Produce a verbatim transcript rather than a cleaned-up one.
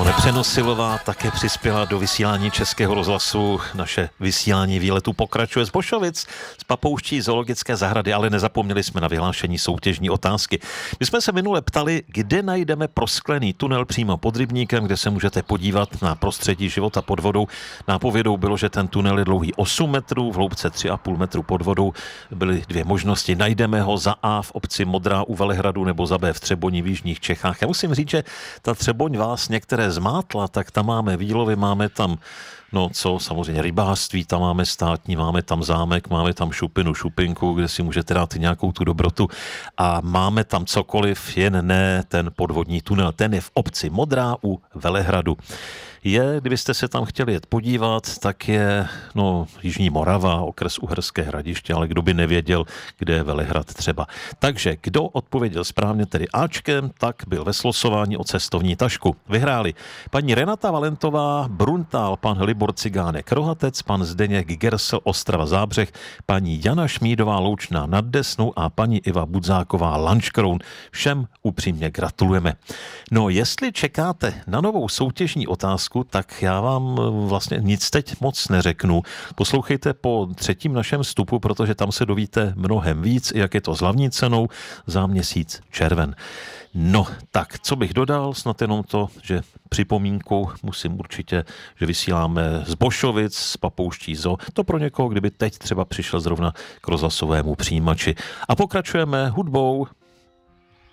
Nepřenosilová také přispěla do vysílání Českého rozhlasu. Naše vysílání výletu pokračuje z Bošovic, z papouští zoologické zahrady, ale nezapomněli jsme na vyhlášení soutěžní otázky. My jsme se minule ptali, kde najdeme prosklený tunel přímo pod rybníkem, kde se můžete podívat na prostředí života pod vodou. Nápovědou bylo, že ten tunel je dlouhý osm metrů, v hloubce tři a půl metru pod vodou. Byly dvě možnosti. Najdeme ho za A v obci Modrá u Velehradu nebo za B v Třeboni v jižních Čechách. Já musím říct, že ta Třeboň vás některé zmátla, tak tam máme výlovy, máme tam, no co, samozřejmě rybářství, tam máme státní, máme tam zámek, máme tam šupinu, šupinku, kde si můžete dát nějakou tu dobrotu a máme tam cokoliv, jen ne ten podvodní tunel. Ten je v obci Modrá u Velehradu. Je, kdybyste se tam chtěli jet podívat, tak je, no, Jižní Morava, okres Uherské Hradiště, ale kdo by nevěděl, kde je Velehrad třeba. Takže kdo odpověděl správně, tedy Ačkem, tak byl ve slosování o cestovní tašku. Vyhráli paní Renata Valentová, Bruntál, pan Libor Cigánek Rohatec, pan Zdeněk Gersel Ostrava Zábřeh, paní Jana Šmídová Loučná nad Desnou a paní Iva Budzáková Lanškroun. Všem upřímně gratulujeme. No, jestli čekáte na novou soutěžní otázku, tak já vám vlastně nic teď moc neřeknu. Poslouchejte po třetím našem vstupu, protože tam se dovíte mnohem víc, jak je to s hlavní cenou za měsíc červen. No, tak, co bych dodal, snad jenom to, že připomínku musím určitě, že vysíláme z Bošovic, z papouští zoo. To pro někoho, kdyby teď třeba přišel zrovna k rozhlasovému přijímači. A pokračujeme hudbou.